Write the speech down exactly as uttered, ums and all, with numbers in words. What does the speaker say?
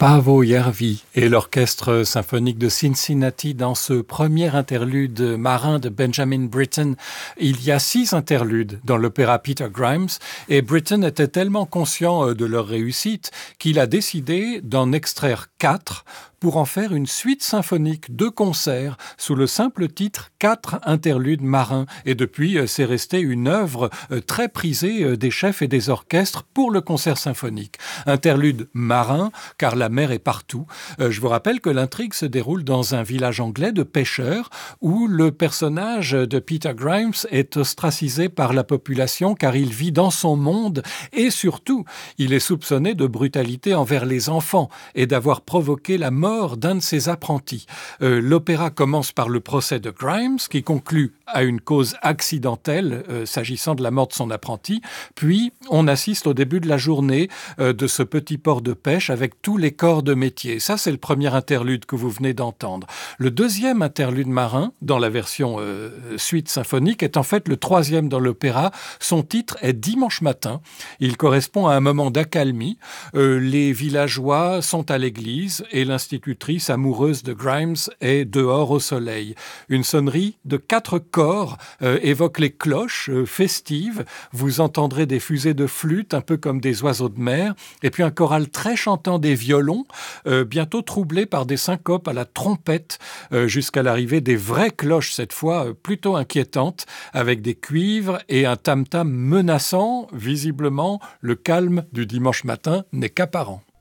Paavo Järvi et l'Orchestre symphonique de Cincinnati dans ce premier interlude marin de Benjamin Britten. Il y a six interludes dans l'opéra Peter Grimes et Britten était tellement conscient de leur réussite qu'il a décidé d'en extraire quatre pour en faire une suite symphonique de concerts sous le simple titre Quatre interludes marins. Et depuis, c'est resté une œuvre très prisée des chefs et des orchestres pour le concert symphonique. Interlude marin, car la mer est partout. Je vous rappelle que l'intrigue se déroule dans un village anglais de pêcheurs où le personnage de Peter Grimes est ostracisé par la population car il vit dans son monde et surtout, il est soupçonné de brutalité envers les enfants et d'avoir provoqué la mort d'un de ses apprentis. Euh, l'opéra commence par le procès de Grimes, qui conclut à une cause accidentelle euh, s'agissant de la mort de son apprenti. Puis, on assiste au début de la journée euh, de ce petit port de pêche avec tous les corps de métier. Ça, c'est le premier interlude que vous venez d'entendre. Le deuxième interlude marin, dans la version euh, suite symphonique, est en fait le troisième dans l'opéra. Son titre est Dimanche matin. Il correspond à un moment d'accalmie. Euh, les villageois sont à l'église et l'institutrice amoureuse de Grimes est dehors au soleil. Une sonnerie de quatre corps euh, évoque les cloches euh, festives. Vous entendrez des fusées de flûte, un peu comme des oiseaux de mer, et puis un choral très chantant des violons, euh, bientôt troublé par des syncopes à la trompette, euh, jusqu'à l'arrivée des vraies cloches, cette fois euh, plutôt inquiétantes, avec des cuivres et un tam-tam menaçant. Visiblement, le calme du dimanche matin n'est qu'apparent.